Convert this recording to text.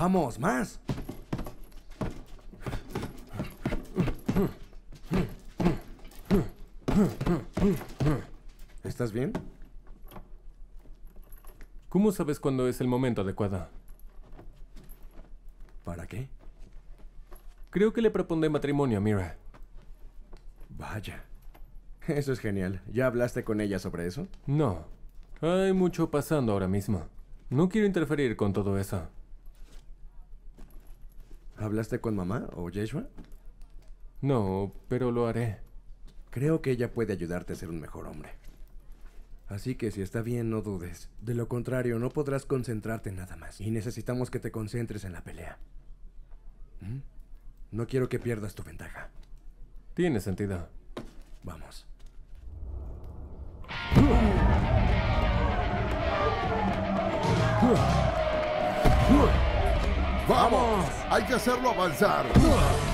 Vamos, más. ¿Estás bien? ¿Cómo sabes cuándo es el momento adecuado? ¿Para qué? Creo que le propondré matrimonio a Mira. Vaya. Eso es genial. ¿Ya hablaste con ella sobre eso? No. Hay mucho pasando ahora mismo. No quiero interferir con todo eso. ¿Hablaste con mamá o Yeshua? No, pero lo haré. Creo que ella puede ayudarte a ser un mejor hombre. Así que si está bien, no dudes. De lo contrario, no podrás concentrarte en nada más. Y necesitamos que te concentres en la pelea. ¿Mm? No quiero que pierdas tu ventaja. Tiene sentido. Vamos. ¡Vamos! ¡Hay que hacerlo avanzar!